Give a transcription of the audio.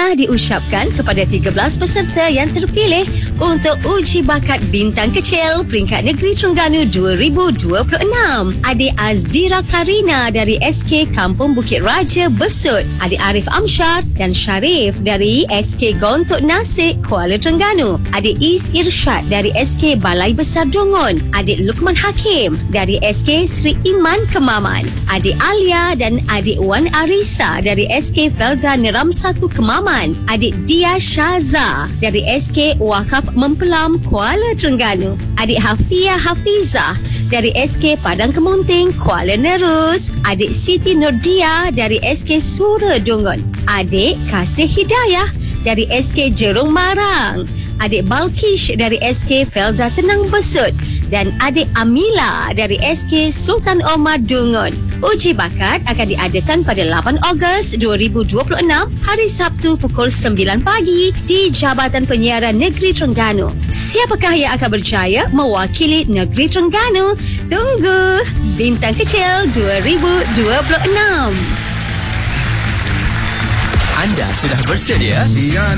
tahniah diucapkan kepada 13 peserta yang terpilih untuk uji bakat bintang kecil peringkat negeri Terengganu 2026. Adik Azdira Karina dari SK Kampung Bukit Raja Besut, adik Arif Amsyar dan Syarif dari SK Gontok Nasik Kuala Terengganu, adik Is Irsyad dari SK Balai Besar Dongon, adik Lukman Hakim dari SK Sri Iman Kemaman, adik Alia dan adik Wan Arisa dari SK Felda Neram 1 Kemaman, adik Dia Syaza dari SK Wakaf Mempelam Kuala Terengganu, adik Hafia Hafizah dari SK Padang Kemunting Kuala Nerus, adik Siti Nordia dari SK Sura Dongon, adik Kasih Hidayah dari SK Jerung Marang, adik Balkish dari SK Felda Tenang Besut dan adik Amila dari SK Sultan Omar Dungun. Uji bakat akan diadakan pada 8 Ogos 2026 hari Sabtu pukul 9 pagi di Jabatan Penyiaran Negeri Terengganu. Siapakah yang akan berjaya mewakili Negeri Terengganu? Tunggu Bintang Kecil 2026. Anda sudah bersedia? Ya